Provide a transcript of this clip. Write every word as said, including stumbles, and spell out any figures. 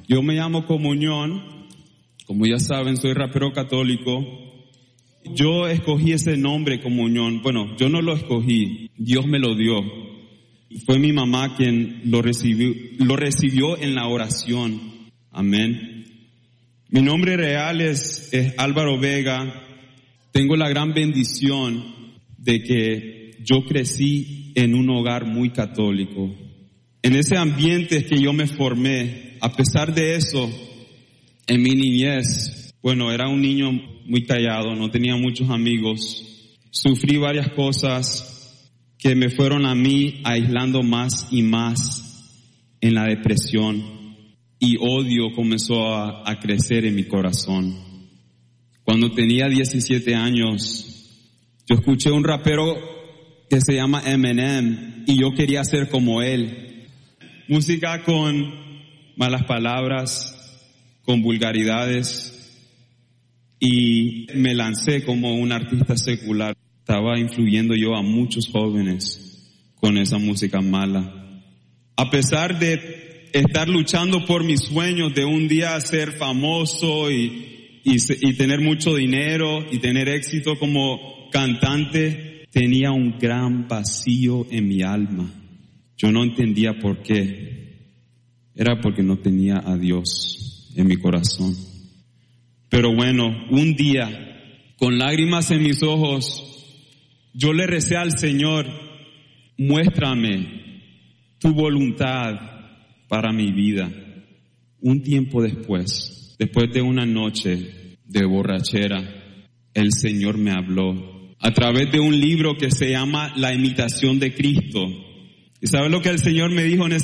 Yo me llamo Comunión, como ya saben, soy rapero católico. Yo escogí ese nombre, Comunión. Bueno, yo no lo escogí, Dios me lo dio. Fue mi mamá quien lo recibió, lo recibió en la oración. Amén. Mi nombre real es, es Álvaro Vega. Tengo la gran bendición de que yo crecí en un hogar muy católico. En ese ambiente es que yo me formé. A pesar de eso, en mi niñez, bueno, era un niño muy callado, no tenía muchos amigos. Sufrí varias cosas que me fueron a mí aislando más y más en la depresión, y odio comenzó a, a crecer en mi corazón. Cuando tenía diecisiete años, yo escuché un rapero que se llama Eminem y yo quería ser como él. Música con malas palabras, con vulgaridades, y me lancé como un artista secular. Estaba influyendo yo a muchos jóvenes con esa música mala. A pesar de estar luchando por mis sueños de un día ser famoso y, y, y tener mucho dinero y tener éxito como cantante, tenía un gran vacío en mi alma. Yo no entendía por qué. Era porque no tenía a Dios en mi corazón. Pero bueno, un día, con lágrimas en mis ojos, yo le recé al Señor: muéstrame tu voluntad para mi vida. Un tiempo después, después de una noche de borrachera, el Señor me habló a través de un libro que se llama La Imitación de Cristo. ¿Y sabe lo que el Señor me dijo en ese